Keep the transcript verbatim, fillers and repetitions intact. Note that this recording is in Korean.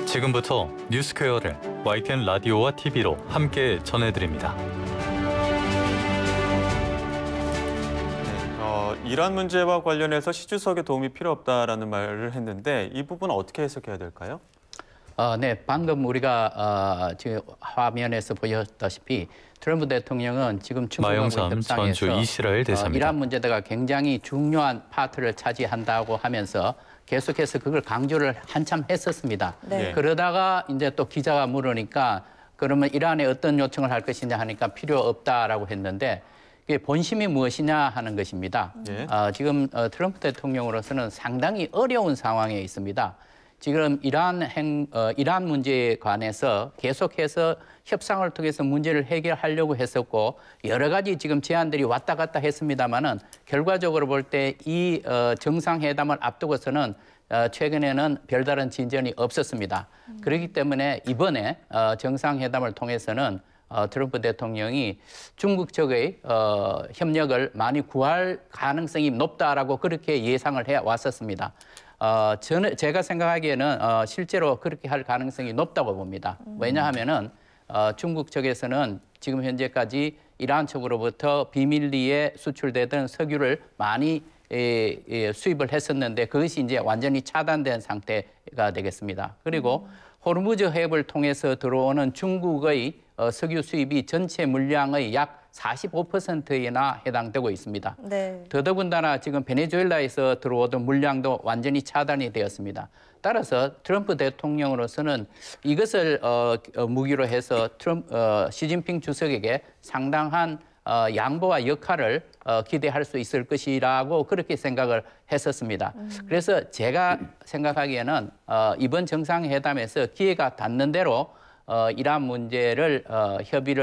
지금부터 뉴스퀘어를 와이티엔 라디오와 티비로 함께 전해드립니다. 어, 이란 문제와 관련해서 시주석의 도움이 필요 없다라는 말을 했는데 이 부분 어떻게 해석해야 될까요? 어, 네, 방금 우리가 어, 지금 화면에서 보였다시피 트럼프 대통령은 지금 중국과의 마영삼 협상에서 전주 이스라엘 어, 대사입니다. 이란 문제가 굉장히 중요한 파트를 차지한다고 하면서 계속해서 그걸 강조를 한참 했었습니다. 네. 그러다가 이제 또 기자가 물으니까 그러면 이란에 어떤 요청을 할 것이냐 하니까 필요 없다라고 했는데 그게 본심이 무엇이냐 하는 것입니다. 예. 어, 지금 어, 트럼프 대통령으로서는 상당히 어려운 상황에 있습니다. 지금 이란 행, 어, 이란 문제에 관해서 계속해서 협상을 통해서 문제를 해결하려고 했었고 여러 가지 지금 제안들이 왔다 갔다 했습니다마는 결과적으로 볼 때 이 어, 정상회담을 앞두고서는 어, 최근에는 별다른 진전이 없었습니다. 음. 그렇기 때문에 이번에 어, 정상회담을 통해서는 어, 트럼프 대통령이 중국 측의 어, 협력을 많이 구할 가능성이 높다라고 그렇게 예상을 해 왔었습니다. 어, 저는 제가 생각하기에는 어, 실제로 그렇게 할 가능성이 높다고 봅니다. 왜냐하면은 어, 중국 측에서는 지금 현재까지 이란 측으로부터 비밀리에 수출되던 석유를 많이 에, 에, 수입을 했었는데 그것이 이제 완전히 차단된 상태가 되겠습니다. 그리고 음. 호르무즈 해협을 통해서 들어오는 중국의 어, 석유 수입이 전체 물량의 약 사십오 퍼센트에나 해당되고 있습니다. 네. 더더군다나 지금 베네수엘라에서 들어오던 물량도 완전히 차단이 되었습니다. 따라서 트럼프 대통령으로서는 이것을 어, 어, 무기로 해서 트럼프, 어, 시진핑 주석에게 상당한 어, 양보와 역할을 어, 기대할 수 있을 것이라고 그렇게 생각을 했었습니다. 음. 그래서 제가 생각하기에는 어, 이번 정상회담에서 기회가 닿는 대로 어, 이란 문제를 어, 협의를